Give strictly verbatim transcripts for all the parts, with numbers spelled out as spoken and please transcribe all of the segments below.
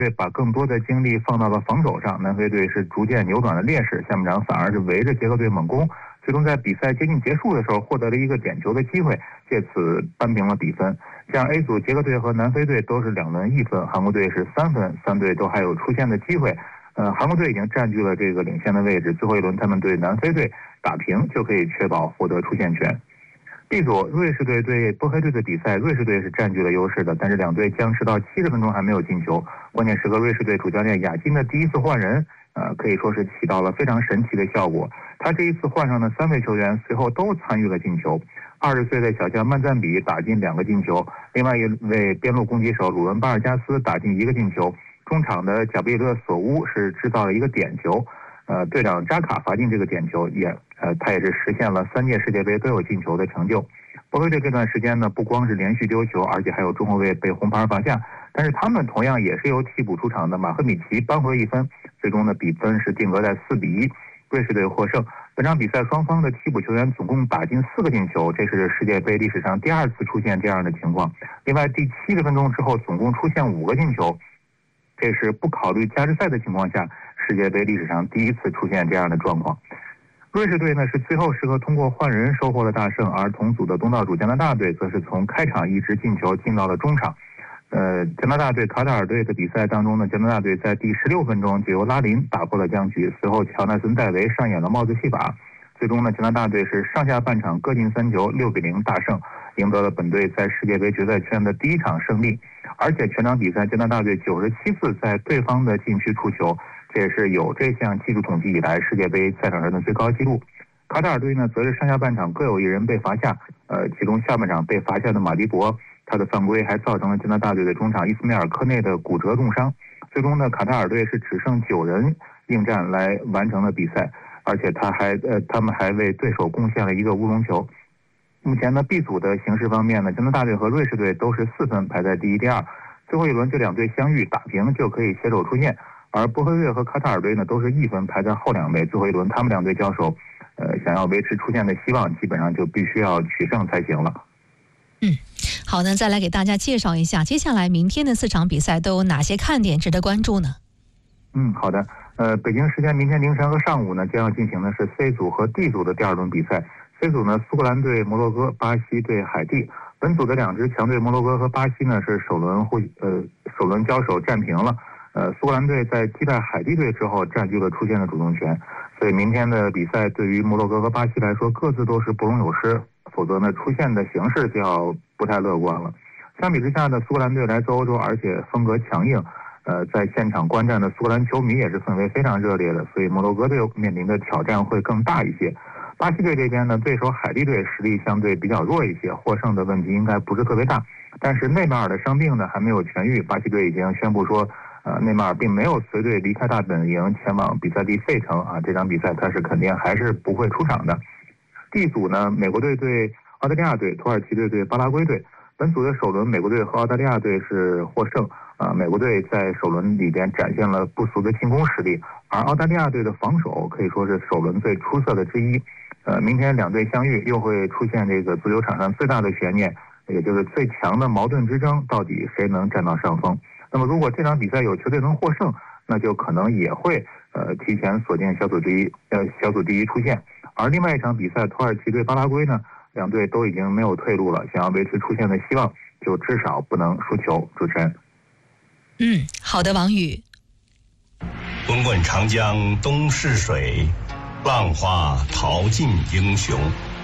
队把更多的精力放到了防守上，南非队是逐渐扭转了劣势，下半场反而是围着捷克队猛攻，最终在比赛接近结束的时候获得了一个点球的机会，借此扳平了比分。这样 A 组捷克队和南非队都是两轮一分，韩国队是三分，三队都还有出线的机会。呃，韩国队已经占据了这个领先的位置，最后一轮他们对南非队打平就可以确保获得出线权。B 组瑞士队对波黑队的比赛，瑞士队是占据了优势的，但是两队僵持到七十分钟还没有进球。关键时刻，瑞士队主教练亚金的第一次换人，呃，可以说是起到了非常神奇的效果。他这一次换上的三位球员随后都参与了进球。二十岁的小将曼赞比打进两个进球，另外一位边路攻击手鲁文巴尔加斯打进一个进球。中场的贾布里勒索乌是制造了一个点球，呃，队长扎卡罚进这个点球，也呃，他也是实现了三届世界杯都有进球的成就。波黑队这段时间呢，不光是连续丢球，而且还有中后卫被红牌罚下，但是他们同样也是由替补出场的马赫米奇扳回一分，最终的比分是定格在四比一，瑞士队获胜。本场比赛双方的替补球员总共打进四个进球，这是世界杯历史上第二次出现这样的情况。另外，第七十分钟之后总共出现五个进球。这是不考虑加时赛的情况下，世界杯历史上第一次出现这样的状况。瑞士队呢是最后时刻通过换人收获了大胜，而同组的东道主加拿大队则是从开场一直进球进到了中场。呃，加拿大队卡塔尔队的比赛当中呢，加拿大队在第十六分钟就由拉林打破了僵局，随后乔纳森戴维上演了帽子戏法，最终呢加拿大队是上下半场各进三球，六比零大胜，赢得了本队在世界杯决赛圈的第一场胜利。而且全场比赛加拿大队九十七次在对方的禁区触球，这也是有这项技术统计以来世界杯赛场上的最高纪录。卡塔尔队呢则是上下半场各有一人被罚下，呃，其中下半场被罚下的马迪博，他的犯规还造成了加拿大队的中场伊斯梅尔科内的骨折重伤。最终呢，卡塔尔队是只剩九人应战来完成了比赛，而且他还呃他们还为对手贡献了一个乌龙球。目前呢 B 组的形势方面呢，加拿大队和瑞士队都是四分排在第一、第二，最后一轮这两队相遇打平就可以携手出线。而波黑队和卡塔尔队呢都是一分排在后两位，最后一轮他们两队交手，呃，想要维持出线的希望，基本上就必须要取胜才行了。 嗯，好呢，再来给大家介绍一下接下来明天的四场比赛都有哪些看点值得关注呢？ 嗯，好的。呃，北京时间明天凌晨和上午呢，将要进行的是 C 组和 D 组的第二轮比赛。C 组呢，苏格兰对摩洛哥，巴西对海地。本组的两支强队摩洛哥和巴西呢是首轮互呃首轮交手战平了。呃，苏格兰队在击败海地队之后占据了出线的主动权，所以明天的比赛对于摩洛哥和巴西来说各自都是不容有失，否则呢出线的形势就要不太乐观了。相比之下呢，苏格兰队来自欧洲，而且风格强硬。呃，在现场观战的苏格兰球迷也是氛围非常热烈的，所以摩洛哥队面临的挑战会更大一些。巴西队这边呢，对手海地队实力相对比较弱一些，获胜的问题应该不是特别大。但是内马尔的伤病呢还没有痊愈，巴西队已经宣布说，呃，内马尔并没有随队离开大本营前往比赛地费城啊，这场比赛他是肯定还是不会出场的。D 组呢，美国队对澳大利亚队，土耳其队对巴拉圭队。本组的首轮，美国队和澳大利亚队是获胜。啊，美国队在首轮里边展现了不俗的进攻实力，而澳大利亚队的防守可以说是首轮最出色的之一。呃，明天两队相遇，又会出现这个足球场上最大的悬念，也就是最强的矛盾之争，到底谁能占到上风？那么，如果这场比赛有球队能获胜，那就可能也会呃提前锁定小组第一，呃小组第一出线。而另外一场比赛，土耳其对巴拉圭呢，两队都已经没有退路了，想要维持出线的希望，就至少不能输球。主持人。 嗯，好的，王宇。 滚滚长江东逝水，浪花淘尽英雄。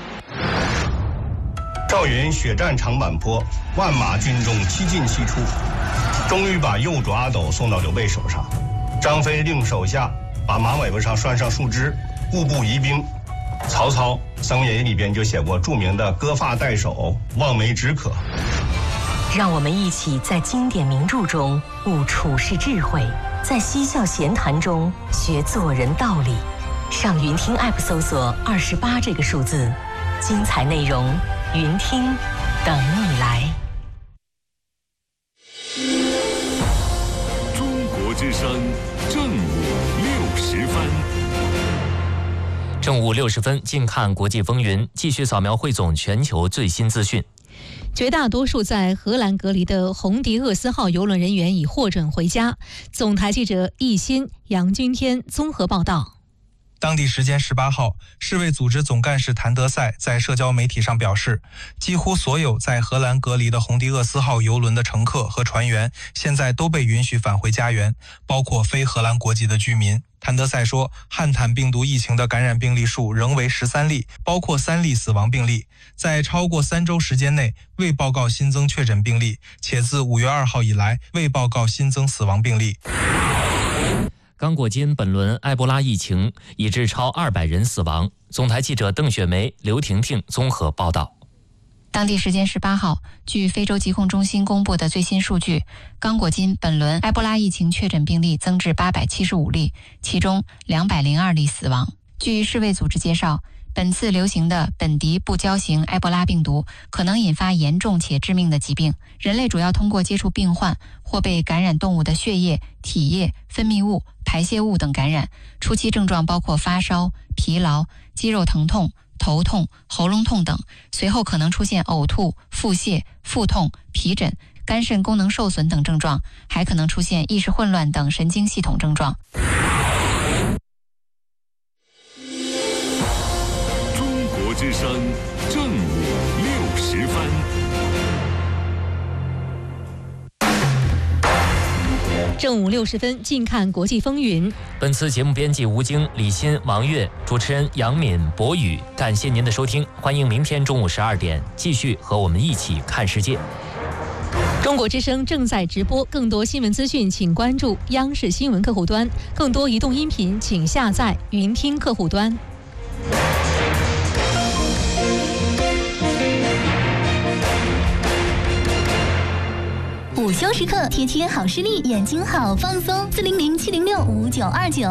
赵云血战长坂坡，万马军中七进七出，终于把右爪阿斗送到刘备手上。张飞令手下把马尾巴上拴上树枝，步步疑兵。曹操《三国演义》里边就写过著名的割发代首，望梅止渴。 让我们一起在经典名著中悟处世智慧，在嬉笑闲谈中学做人道理。上云听 App 搜索二十八这个数字，精彩内容云听等你来。 中国之声正午六十分。 正午六十分，静看国际风云，继续扫描汇总全球最新资讯。 绝大多数在荷兰隔离的红迪厄斯号邮轮人员已获准回家。总台记者易鑫、杨君天综合报道。 当地时间十八号，世卫组织总干事谭德赛在社交媒体上表示，几乎所有在荷兰隔离的红迪厄斯号邮轮的乘客和船员现在都被允许返回家园，包括非荷兰国籍的居民。谭德赛说，汉坦病毒疫情的感染病例数仍为十三例，包括三例死亡病例，在超过三周时间内未报告新增确诊病例，且自五月二号以来未报告新增死亡病例。 刚果金本轮埃博拉疫情已致超二百人死亡。总台记者邓雪梅、刘婷婷综合报道。 当地时间十八号，据非洲疾控中心公布的最新数据，刚果金本轮埃博拉疫情确诊病例增至八百七十五例，其中两百零二例死亡。据世卫组织介绍，本次流行的本迪不胶型埃博拉病毒可能引发严重且致命的疾病，人类主要通过接触病患或被感染动物的血液、体液、分泌物、排泄物等感染。初期症状包括发烧、疲劳、肌肉疼痛、头痛、喉咙痛等，随后可能出现呕吐、腹泻、腹痛、皮疹、肝肾功能受损等症状，还可能出现意识混乱等神经系统症状。 中国之声正午六时分。 正午六十分，近看国际风云。 本次节目编辑吴京、李欣、王悦，主持人杨敏、博宇。感谢您的收听，欢迎明天中午十二点继续和我们一起看世界。 中国之声正在直播，更多新闻资讯请关注央视新闻客户端，更多移动音频请下载云听客户端。 午休时刻，贴贴好视力，眼睛好放松。四零零七零六五九二九。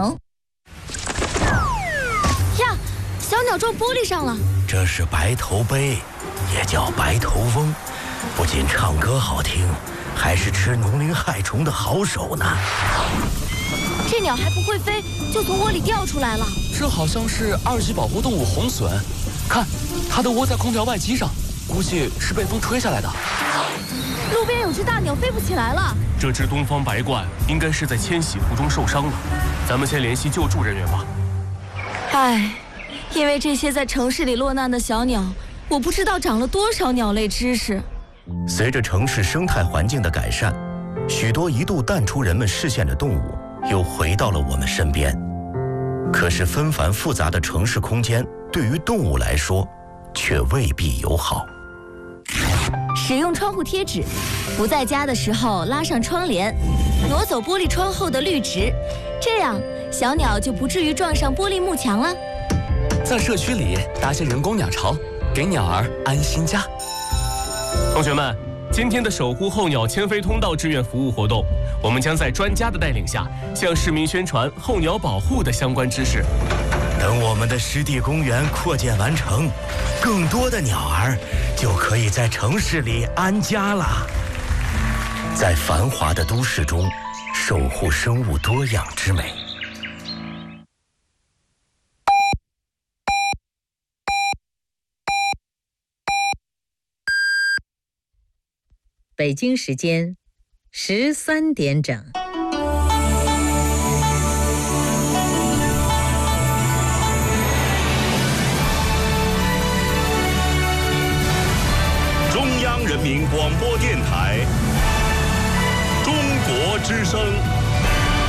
呀，小鸟撞玻璃上了。 这是白头鹎，也叫白头翁，不仅唱歌好听，还是吃农林害虫的好手呢。 这鸟还不会飞，就从窝里掉出来了。 这好像是二级保护动物红隼，看，它都窝在空调外机上，估计是被风吹下来的。 路边有只大鸟飞不起来了。 这只东方白鹳应该是在迁徙途中受伤了，咱们先联系救助人员吧。 唉，因为这些在城市里落难的小鸟，我不知道长了多少鸟类知识。 随着城市生态环境的改善，许多一度淡出人们视线的动物又回到了我们身边。可是纷繁复杂的城市空间对于动物来说却未必友好。 使用窗户贴纸，不在家的时候拉上窗帘，挪走玻璃窗后的绿植，这样小鸟就不至于撞上玻璃幕墙了。 在社区里搭些人工鸟巢，给鸟儿安心家。同学们，今天的守护候鸟迁飞通道志愿服务活动，我们将在专家的带领下，向市民宣传候鸟保护的相关知识。 等我们的湿地公园扩建完成，更多的鸟儿就可以在城市里安家了。在繁华的都市中，守护生物多样之美。 北京时间十三点整。 中央人民广播电台，中国之声。